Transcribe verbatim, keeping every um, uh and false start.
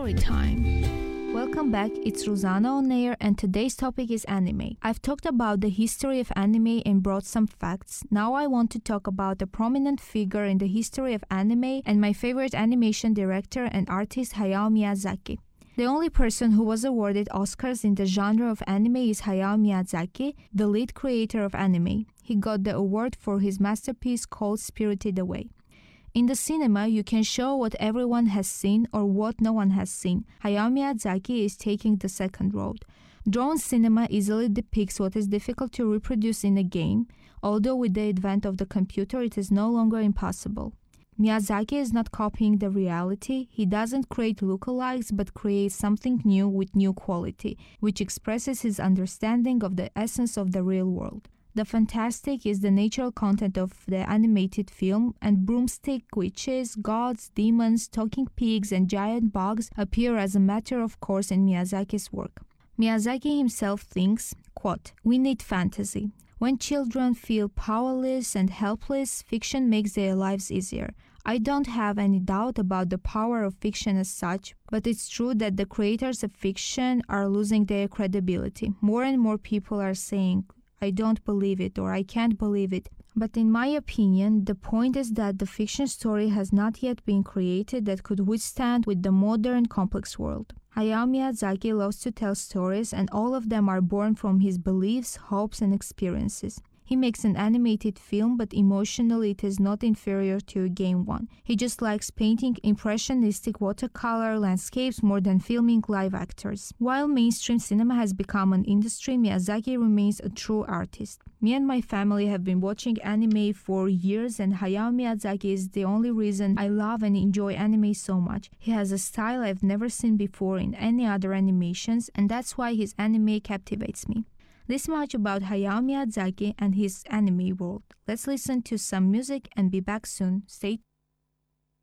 Story time. Welcome back, it's Ruzana on air and today's topic is anime. I've talked about the history of anime and brought some facts. Now I want to talk about a prominent figure in the history of anime and my favorite animation director and artist Hayao Miyazaki. The only person who was awarded Oscars in the genre of anime is Hayao Miyazaki, the lead creator of anime. He got the award for his masterpiece called Spirited Away. In the cinema, you can show what everyone has seen or what no one has seen. Hayao Miyazaki is taking the second road. Drone cinema easily depicts what is difficult to reproduce in a game, although with the advent of the computer it is no longer impossible. Miyazaki is not copying the reality. He doesn't create lookalikes but creates something new with new quality, which expresses his understanding of the essence of the real world. The fantastic is the natural content of the animated film, and broomstick witches, gods, demons, talking pigs, and giant bugs appear as a matter of course in Miyazaki's work. Miyazaki himself thinks, quote, "We need fantasy. When children feel powerless and helpless, fiction makes their lives easier. I don't have any doubt about the power of fiction as such, but it's true that the creators of fiction are losing their credibility. More and more people are saying, I don't believe it or I can't believe it. But in my opinion, the point is that the fiction story has not yet been created that could withstand with the modern complex world." Hayao Miyazaki loves to tell stories and all of them are born from his beliefs, hopes and experiences. He makes an animated film, but emotionally it is not inferior to a game one. He just likes painting impressionistic watercolor landscapes more than filming live actors. While mainstream cinema has become an industry, Miyazaki remains a true artist. Me and my family have been watching anime for years and Hayao Miyazaki is the only reason I love and enjoy anime so much. He has a style I've never seen before in any other animations and that's why his anime captivates me. This much about Hayao Miyazaki and his anime world. Let's listen to some music and be back soon. Stay